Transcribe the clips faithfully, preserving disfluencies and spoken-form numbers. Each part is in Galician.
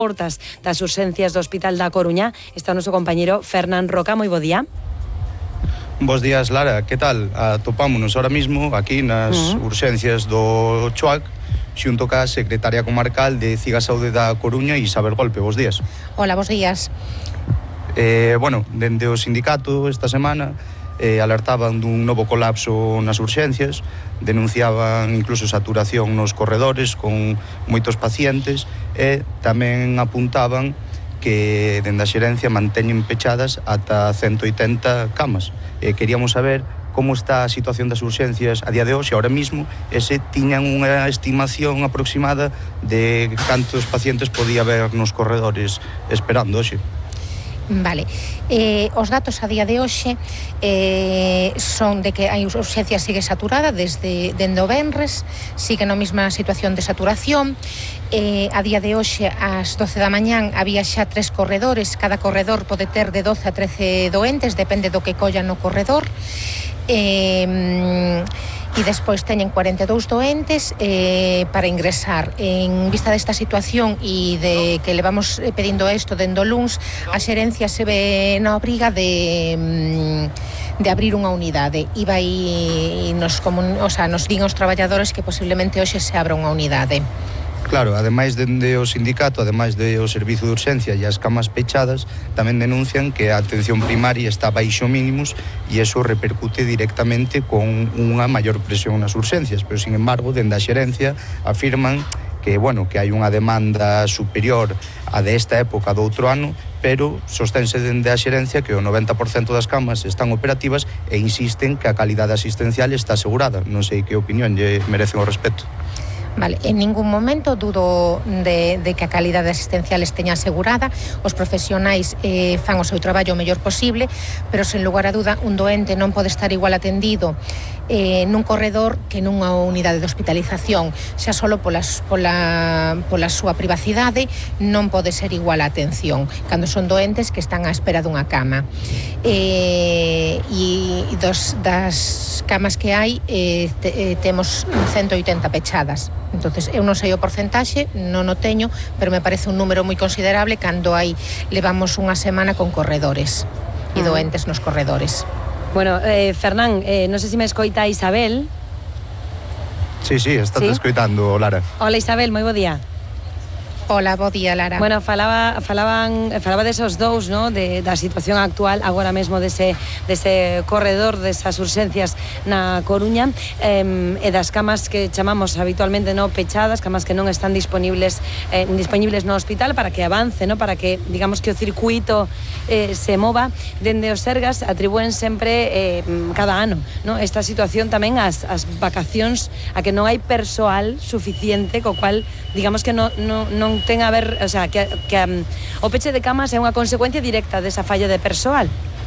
portas das urxencias do Hospital da Coruña está o noso compañeiro Fernán Roca. Moi bo día. Bos días, Lara, que tal? Atopámonos ahora mismo aquí nas uh -huh. urxencias do Choac xunto ca secretaria comarcal de Ciga Saúde da Coruña, Isabel Golpe. Bos días. Hola, bos días. Eh, bueno, dende o sindicato esta semana eh, alertaban dun novo colapso nas urxencias, denunciaban incluso saturación nos corredores con moitos pacientes e tamén apuntaban que dende a xerencia manteñen pechadas ata ciento oitenta camas. Eh, queríamos saber como está a situación das urxencias a día de hoxe, ahora mismo, e se tiñan unha estimación aproximada de cantos pacientes podía haber nos corredores esperando hoxe. Vale, eh, os datos a día de hoxe eh, son de que a urxencia sigue saturada desde dende o venres, sigue na mesma situación de saturación. Eh, a día de hoxe, ás doce da mañán, había xa tres corredores, cada corredor pode ter de doce a trece doentes, depende do que colla no corredor. Eh, e despois teñen cuarenta e dous doentes eh, para ingresar. En vista desta situación e de que levamos pedindo isto dende o luns, a xerencia se ve na obriga de, de abrir unha unidade e vai e nos, comun, o sea, nos din aos traballadores que posiblemente hoxe se abra unha unidade. Claro, ademais dende o sindicato, ademais do servizo de urxencia e as camas pechadas, tamén denuncian que a atención primaria está baixo mínimos e iso repercute directamente con unha maior presión nas urxencias, pero, sin embargo, dende a xerencia afirman que, bueno, que hai unha demanda superior a desta época do outro ano, pero sostense dende a xerencia que o noventa por cento das camas están operativas e insisten que a calidade asistencial está asegurada. Non sei que opinión lle merecen ao respecto. Vale, en ningún momento dudo de, de que a calidade asistencial esteña asegurada. Os profesionais eh, fan o seu traballo o mellor posible, pero sen lugar a duda un doente non pode estar igual atendido eh, nun corredor que nunha unidade de hospitalización, xa solo polas, pola, pola súa privacidade non pode ser igual a atención cando son doentes que están á espera dunha cama. Eh, e dos, das camas que hai eh, te, eh, temos ciento oitenta pechadas. Entonces, eu non sei o porcentaxe, non o teño, pero me parece un número moi considerable cando hai levamos unha semana con corredores e doentes nos corredores. Bueno, eh, Fernán, eh, non sei se me escoita Isabel. Sí, sí, está ¿Sí? escoitando, Lara. Hola, Isabel, moi bo día. Hola, bo día, Lara. Bueno, falaba, falaban, falaba desos dous, ¿no? De, da situación actual, agora mesmo dese, dese corredor, desas urxencias na Coruña, eh, e das camas que chamamos habitualmente no pechadas, camas que non están disponibles eh, disponibles no hospital para que avance, ¿no? Para que, digamos, que o circuito eh, se mova. Dende os Sergas atribúen sempre eh, cada ano, ¿no? Esta situación tamén as, as vacacións, a que non hai persoal suficiente, co cual, digamos que non, non, non ten a ver, o sea, que, que um, o peche de camas é unha consecuencia directa desa falla de persoal.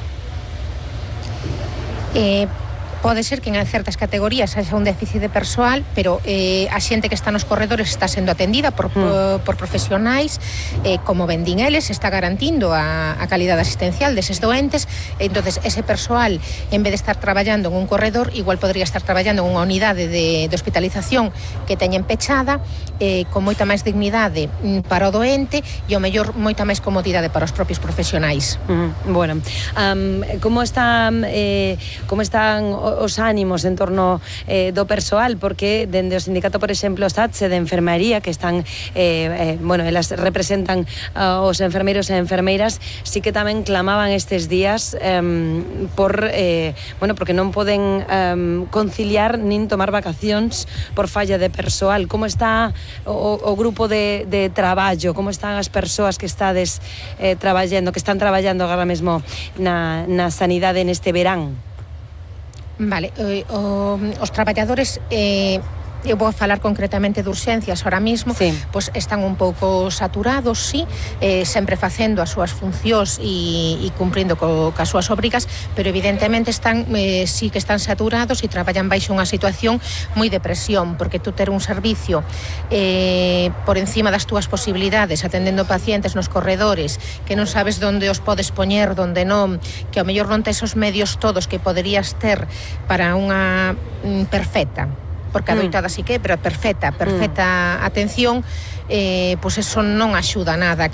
Eh, pode ser que en certas categorías haxa un déficit de persoal, pero eh, a xente que está nos corredores está sendo atendida por, mm. por, por profesionais, eh, como ben din eles, está garantindo a, a calidade asistencial deses doentes. Entonces ese persoal, en vez de estar traballando en un corredor, igual podría estar traballando en unha unidade de, de hospitalización que teñen pechada, eh, con moita máis dignidade para o doente e o mellor moita máis comodidade para os propios profesionais. Mm, bueno, um, como están eh, como están os ánimos en torno eh, do persoal, porque dende o sindicato, por exemplo, o SATSE de enfermería, que están eh, eh, bueno, elas representan uh, os enfermeiros e enfermeiras, sí que tamén clamaban estes días eh, por eh, bueno, porque non poden eh, conciliar nin tomar vacacións por falla de persoal. Como está o, o grupo de, de traballo? Como están as persoas que estades eh, traballando, que están traballando agora mesmo na, na sanidade neste verán? Vale, eh, o, os traballadores eh, eu vou falar concretamente de urxencias ahora mismo, sí. Pois están un pouco saturados, sí, eh, sempre facendo as súas funcións e, e cumprindo co, cas súas obrigas, pero evidentemente están, eh, sí que están saturados e traballan baixo unha situación moi de presión, porque tú ter un servicio eh, por encima das túas posibilidades, atendendo pacientes nos corredores, que non sabes onde os podes poñer, onde non, que ao mellor non tes os medios todos que poderías ter para unha mm, perfecta. porque adoitada sí que, pero perfecta, perfecta atención, eh, pois eso non axuda nada.